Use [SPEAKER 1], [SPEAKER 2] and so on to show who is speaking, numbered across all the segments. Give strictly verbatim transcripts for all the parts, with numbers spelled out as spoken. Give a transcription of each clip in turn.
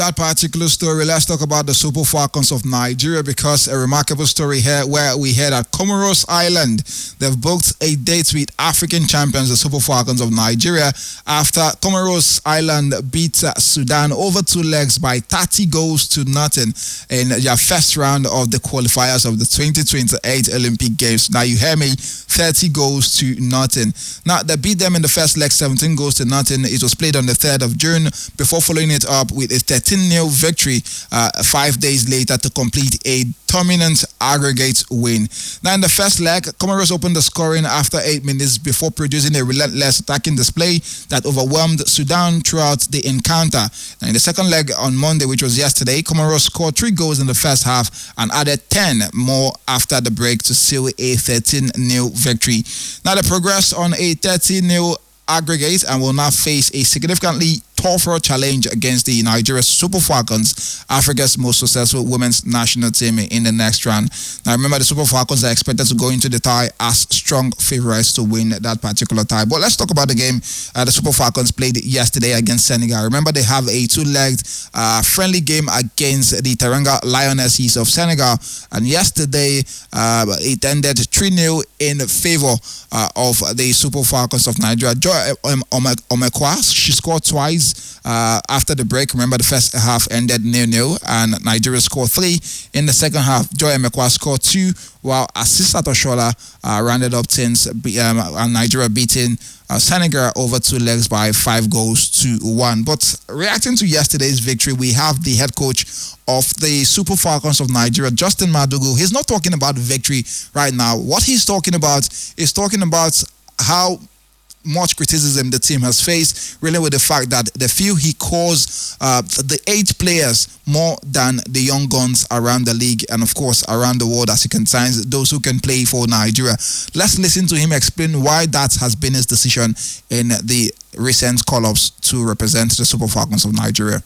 [SPEAKER 1] That particular story, let's talk about the Super Falcons of Nigeria, because a remarkable story here where we heard at Comoros Island, they've booked a date with African champions, the Super Falcons of Nigeria, after Comoros Island beat uh, Sudan over two legs by thirty goals to nothing in their first round of the qualifiers of the twenty twenty-eight Olympic Games. Now you hear me, thirty goals to nothing. Now they beat them in the first leg, seventeen goals to nothing. It was played on the third of June before following it up with a thirteen nil victory uh, five days later to complete a dominant aggregate win. Now in the first leg, Comoros opened the scoring after eight minutes before producing a relentless attacking display that overwhelmed Sudan throughout the encounter. Now in the second leg on Monday, which was yesterday, Comoros scored three goals in the first half and added ten more after the break to seal a thirteen nil victory. Now they progressed on a thirteen nil aggregate and will now face a significantly tougher challenge against the Nigeria Super Falcons, Africa's most successful women's national team, in the next round. Now remember, the Super Falcons are expected to go into the tie as strong favorites to win that particular tie. But let's talk about the game uh, the Super Falcons played yesterday against Senegal. Remember, they have a two-legged uh, friendly game against the Teranga Lionesses of Senegal, and yesterday uh, it ended three nil in favor uh, of the Super Falcons of Nigeria. Joy Omekwa, she scored twice Uh, after the break. Remember, the first half ended nil nil and Nigeria scored three. In the second half, Joy Emekwa scored two, while Asisa Toshola uh, rounded up tens, um, and Nigeria beating uh, Senegal over two legs by five goals to one. But reacting to yesterday's victory, we have the head coach of the Super Falcons of Nigeria, Justin Madugu. He's not talking about victory right now. What he's talking about is talking about how much criticism the team has faced, really, with the fact that they feel he calls uh, the eight players more than the young guns around the league and, of course, around the world, as he consigns those who can play for Nigeria. Let's listen to him explain why that has been his decision in the recent call-ups to represent the Super Falcons of Nigeria.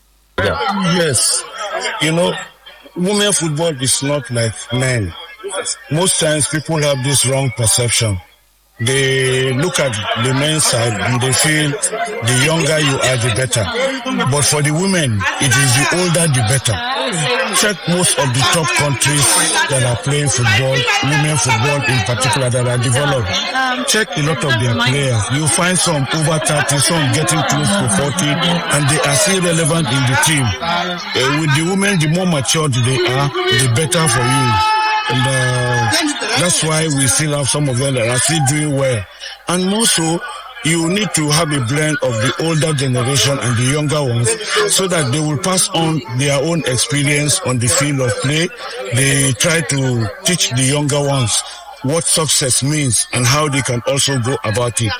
[SPEAKER 2] Yeah. Yes, you know, women football is not like men. Most times people have this wrong perception. They look at the men's side and they feel the younger you are, the better. But for the women, it is the older, the better. Check most of the top countries that are playing football, women football in particular, that are developed. Check a lot of their players. You find some over thirty, some getting close to forty, and they are still relevant in the team. Uh, with the women, the more matured they are, the better for you. And uh, that's why we still have some of them that are still doing well. And more so, you need to have a blend of the older generation and the younger ones so that they will pass on their own experience on the field of play. They try to teach the younger ones what success means and how they can also go about it.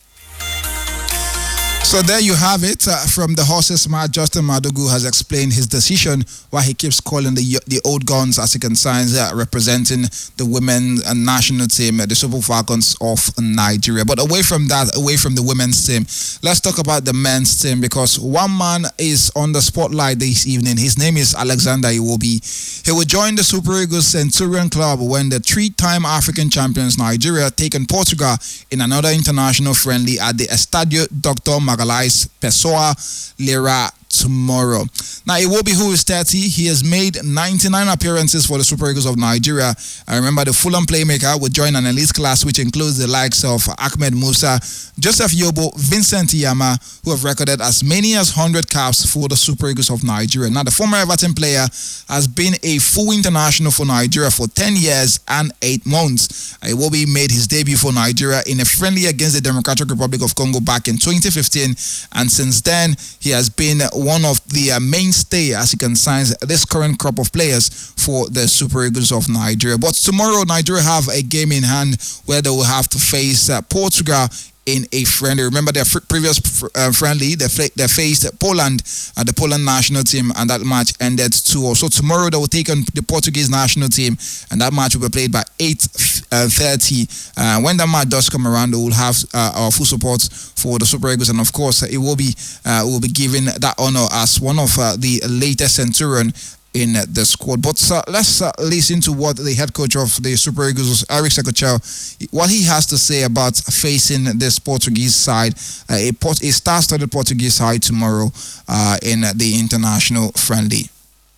[SPEAKER 1] So there you have it uh, from the horse's mouth. Justin Madugu has explained his decision why he keeps calling the the old guns, as he consigns, uh, representing the women uh, national team, uh, the Super Falcons of Nigeria. But away from that, away from the women's team, let's talk about the men's team, because one man is on the spotlight this evening. His name is Alexander Iwobi. He will join the Super Eagles Centurion Club when the three-time African champions Nigeria take on Portugal in another international friendly at the Estadio Doctor Magalhães Pessoa Lira tomorrow. Now, Iwobi, who is thirty, he has made ninety-nine appearances for the Super Eagles of Nigeria. I remember the Fulham playmaker will join an elite class which includes the likes of Ahmed Musa, Joseph Yobo, Vincent Iyama, who have recorded as many as one hundred caps for the Super Eagles of Nigeria. Now, the former Everton player has been a full international for Nigeria for ten years and eight months. Iwobi made his debut for Nigeria in a friendly against the Democratic Republic of Congo back in twenty fifteen, and since then, he has been one of the uh, mainstay, as he consigns, this current crop of players for the Super Eagles of Nigeria. But tomorrow, Nigeria have a game in hand where they will have to face uh, Portugal in a friendly. Remember their f- previous f- uh, friendly, they, f- they faced Poland, uh, the Poland national team, and that match ended two oh. So tomorrow they will take on the Portuguese national team, and that match will be played by eight thirty. Uh, when that match does come around, we will have uh, our full support for the Super Eagles, and of course, it will be uh, will be given that honor as one of uh, the latest Centurion in the squad. But uh, let's uh, listen to what the head coach of the Super Eagles, Eric Sekochel, what he has to say about facing this Portuguese side, uh, a, Port- a star-studded Portuguese side tomorrow uh, in the international friendly.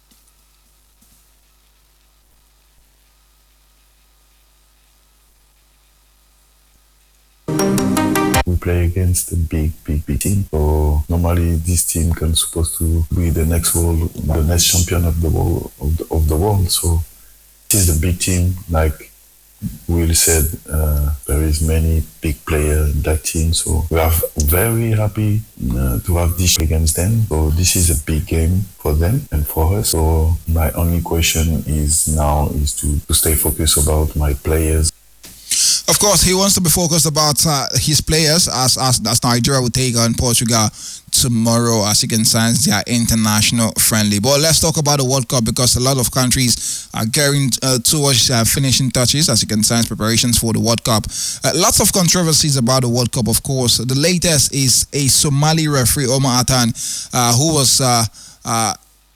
[SPEAKER 3] We play against a big, big, big team. So normally this team can supposed to be the next world, the next champion of the world. Of the, of the world. So this is a big team. Like Will said, uh, there is many big players in that team. So we are very happy uh, to have this against them. So this is a big game for them and for us. So my only question is now is to, to stay focused about my players.
[SPEAKER 1] Of course, he wants to be focused about uh, his players as, as as Nigeria will take on Portugal tomorrow, as you can sense, their international friendly. But let's talk about the World Cup, because a lot of countries are getting uh, towards uh, finishing touches, as you can sense, preparations for the World Cup. Uh, lots of controversies about the World Cup, of course. The latest is a Somali referee, Omar Atan, uh, who was... Uh, uh,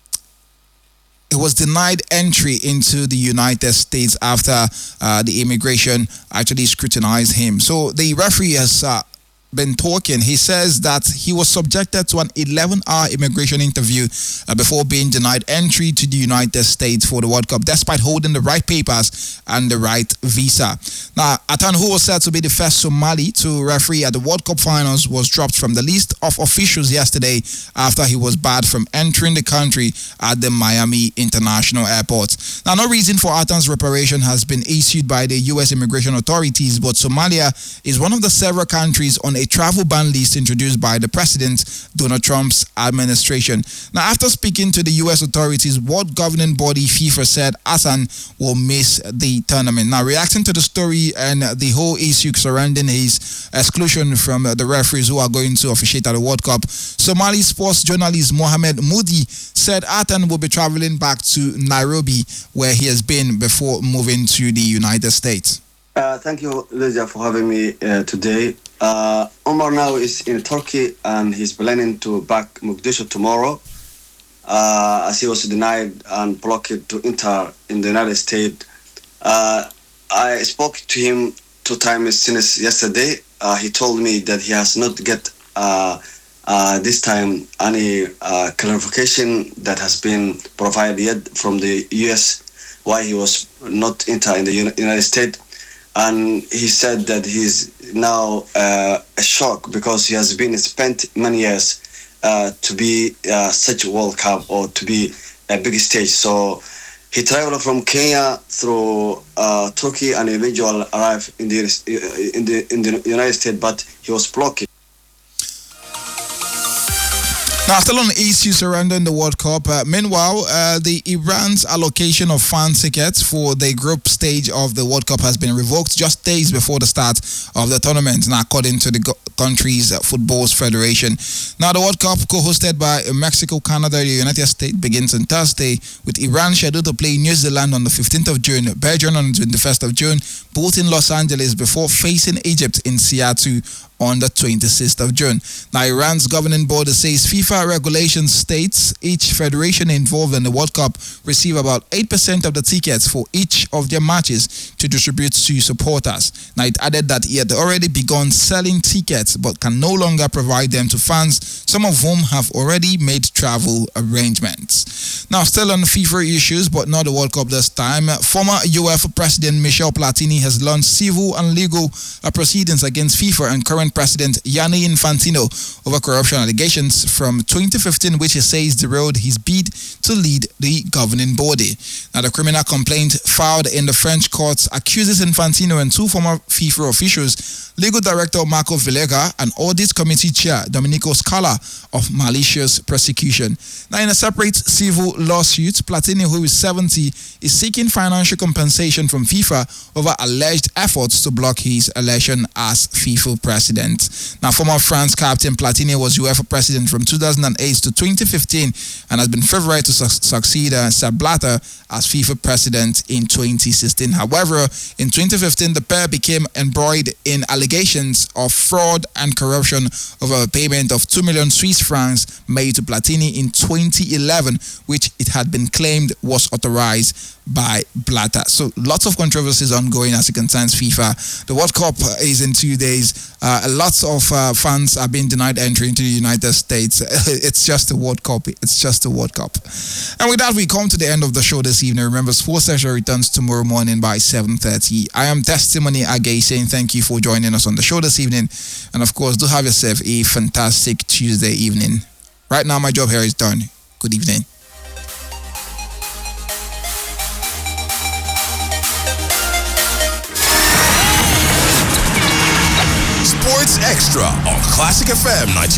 [SPEAKER 1] He was denied entry into the United States after uh, the immigration actually scrutinized him. So the referee has uh, been talking. He says that he was subjected to an eleven-hour immigration interview uh, before being denied entry to the United States for the World Cup, despite holding the right papers and the right visa. Now, Atan, who was said to be the first Somali to referee at the World Cup finals, was dropped from the list of officials yesterday after he was barred from entering the country at the Miami International Airport. Now, no reason for Atan's reparation has been issued by the U S immigration authorities, but Somalia is one of the several countries on a travel ban list introduced by the President Donald Trump's administration. Now, after speaking to the U S authorities, world governing body FIFA said Atan will miss the tournament. Now, reacting to the story and the whole issue surrounding his exclusion from the referees who are going to officiate at the World Cup, Somali sports journalist Mohamed Moudi said Atan will be traveling back to Nairobi, where he has been before moving to the United States.
[SPEAKER 4] Uh, thank you, Lydia, for having me uh, today. Uh, Omar now is in Turkey and he's planning to back Mogadishu tomorrow, uh, as he was denied and blocked to enter in the United States. Uh, I spoke to him two times since yesterday. Uh, he told me that he has not get uh, uh, this time any uh, clarification that has been provided yet from the U S why he was not enter in the United States. And he said that he's now uh, a shock because he has been spent many years uh, to be uh, such a World Cup or to be a big stage. So he traveled from Kenya through uh, Turkey and eventually arrived in the in the in the United States, but he was blocked.
[SPEAKER 1] Now, still on the issue surrounding the World Cup, uh, meanwhile, uh, the Iran's allocation of fan tickets for the group stage of the World Cup has been revoked just days before the start of the tournament, now according to the go- country's uh, Football Federation. Now, the World Cup, co-hosted by Mexico, Canada, and the United States, begins on Thursday, with Iran scheduled to play New Zealand on the fifteenth of June, Belgium on the twenty-first of June, both in Los Angeles, before facing Egypt in Seattle on the twenty-sixth of June. Now, Iran's governing body says FIFA regulations states each federation involved in the World Cup receive about eight percent of the tickets for each of their matches to distribute to supporters. Now, it added that it had already begun selling tickets but can no longer provide them to fans, some of whom have already made travel arrangements. Now, still on FIFA issues, but not the World Cup this time, former UEFA President Michel Platini has launched civil and legal uh, proceedings against FIFA and current President Gianni Infantino over corruption allegations from twenty fifteen, which he says derailed his bid to lead the governing body. Now, the criminal complaint filed in the French courts accuses Infantino and two former FIFA officials, legal director Marco Villega and audit committee chair Domenico Scala, of malicious prosecution. Now, in a separate civil lawsuit, Platini, who is seventy, is seeking financial compensation from FIFA over alleged efforts to block his election as FIFA president. Now, former France captain Platini was UEFA president from two thousand eight to twenty fifteen and has been favored to su- succeed uh, Sepp Blatter as FIFA president in twenty sixteen. However, in twenty fifteen, the pair became embroiled in allegations of fraud and corruption over a payment of two million Swiss francs made to Platini in twenty eleven, which it had been claimed was authorized by Blatter. So lots of controversies ongoing as it concerns FIFA. The World Cup is in two days. Uh, lots of uh, fans are being denied entry into the United States. It's just a World Cup. It's just a World Cup. And with that, we come to the end of the show this evening. Remember, Sports Session returns tomorrow morning by seven thirty. I am Testimony Agay saying thank you for joining us on the show this evening. And of course, do have yourself a fantastic Tuesday evening. Right now, my job here is done. Good evening.
[SPEAKER 5] Sports Extra on Classic F M ninety.